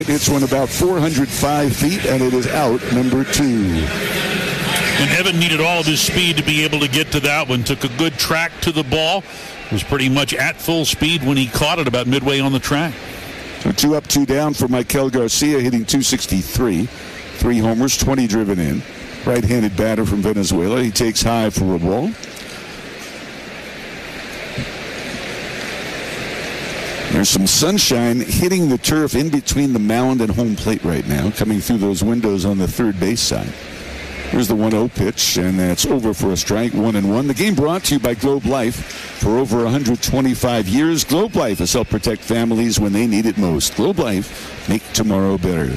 Hits one about 405 feet, and it is out, number 2. And Evan needed all of his speed to be able to get to that one. Took a good track to the ball. Was pretty much at full speed when he caught it about midway on the track. So 2 up, 2 down for Michael Garcia, hitting .263. 3 homers, 20 driven in. Right-handed batter from Venezuela. He takes high for a ball. There's some sunshine hitting the turf in between the mound and home plate right now, coming through those windows on the third base side. Here's the 1-0 pitch, and that's over for a strike, 1-1. The game brought to you by Globe Life. For over 125 years, Globe Life has helped protect families when they need it most. Globe Life, make tomorrow better.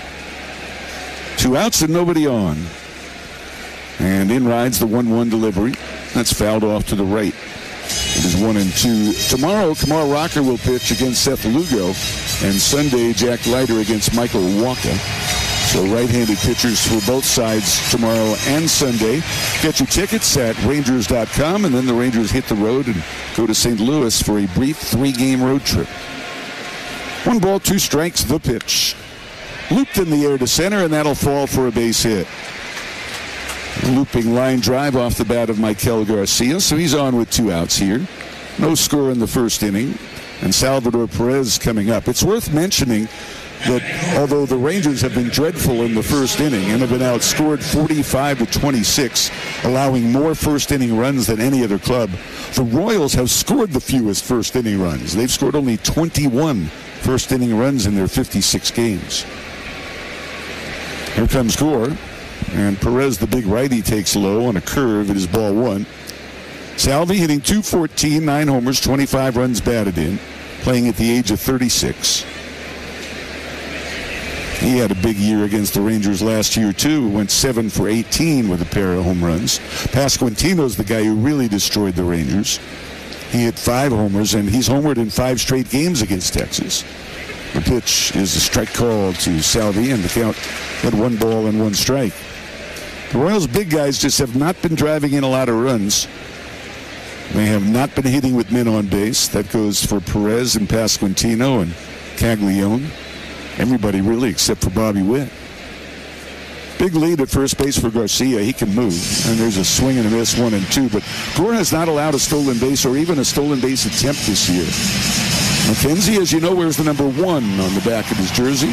2 outs and nobody on. And in rides the 1-1 delivery. That's fouled off to the right. It is 1-2. Tomorrow, Kamal Rocker will pitch against Seth Lugo. And Sunday, Jack Leiter against Michael Walker. So right-handed pitchers for both sides tomorrow and Sunday. Get your tickets at Rangers.com, and then the Rangers hit the road and go to St. Louis for a brief 3-game road trip. 1 ball, 2 strikes, the pitch. Looped in the air to center, and that'll fall for a base hit. Looping line drive off the bat of Michael Garcia, so he's on with 2 outs here. No score in the first inning, and Salvador Perez coming up. It's worth mentioning that although the Rangers have been dreadful in the first inning and have been outscored 45-26, allowing more first-inning runs than any other club, the Royals have scored the fewest first-inning runs. They've scored only 21 first-inning runs in their 56 games. Here comes Gore, and Perez, the big righty, takes low on a curve. It is ball 1. Salvi hitting .214, 9 homers, 25 runs batted in, playing at the age of 36. He had a big year against the Rangers last year, too. Went 7 for 18 with a pair of home runs. Pasquantino's the guy who really destroyed the Rangers. He hit 5 homers, and he's homered in 5 straight games against Texas. The pitch is a strike call to Salvi, and the count at 1 ball and 1 strike. The Royals' big guys just have not been driving in a lot of runs. They have not been hitting with men on base. That goes for Perez and Pasquantino and Caglione. Everybody really except for Bobby Witt. Big lead at first base for Garcia. He can move. And there's a swing and a miss, 1-2. But Gore has not allowed a stolen base or even a stolen base attempt this year. McKenzie, as you know, wears the number 1 on the back of his jersey.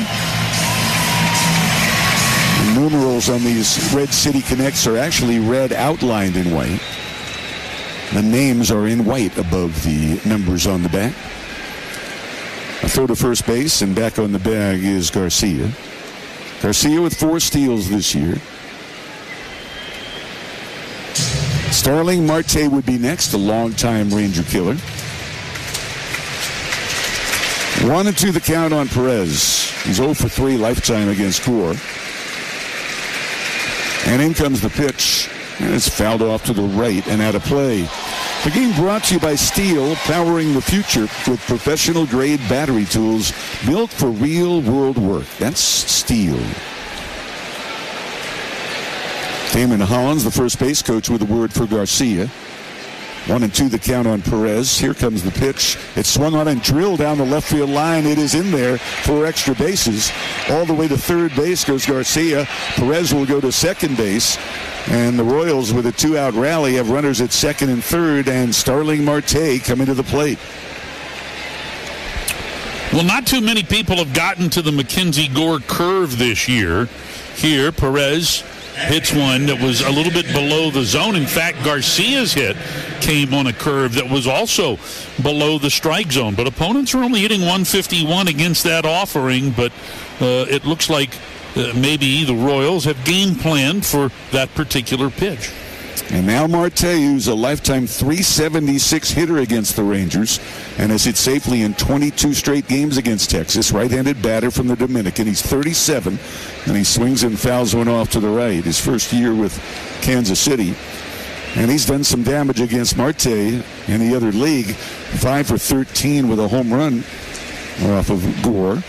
The numerals on these Red City Connects are actually red outlined in white. The names are in white above the numbers on the back. A throw to first base, and back on the bag is Garcia. Garcia with 4 steals this year. Starling Marte would be next, a longtime Ranger killer. 1-2 the count on Perez. He's 0 for 3 lifetime against Gore. And in comes the pitch. And it's fouled off to the right and out of play. The game brought to you by Steel, powering the future with professional-grade battery tools built for real-world work. That's Steel. Damon Hollins, the first base coach, with a word for Garcia. 1-2 the count on Perez. Here comes the pitch. It's swung on and drilled down the left field line. It is in there for extra bases. All the way to third base goes Garcia. Perez will go to second base. And the Royals, with a 2-out rally, have runners at second and third, and Starling Marte coming to the plate. Well, not too many people have gotten to the Mackenzie Gore curve this year. Here, Perez hits one that was a little bit below the zone. In fact, Garcia's hit came on a curve that was also below the strike zone. But opponents are only hitting 151 against that offering, but it looks like maybe the Royals have game planned for that particular pitch. And now Marte, who's a lifetime .376 hitter against the Rangers and has hit safely in 22 straight games against Texas. Right-handed batter from the Dominican. He's 37, and he swings and fouls one off to the right. His first year with Kansas City. And he's done some damage against Marte in the other league. 5 for 13 with a home run off of Gore.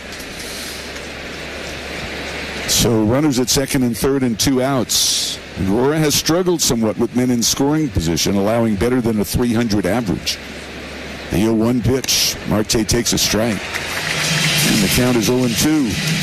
So runners at second and third and 2 outs. Gore has struggled somewhat with men in scoring position, allowing better than a .300 average. The 0-1 pitch. Marte takes a strike. And the count is 0-2.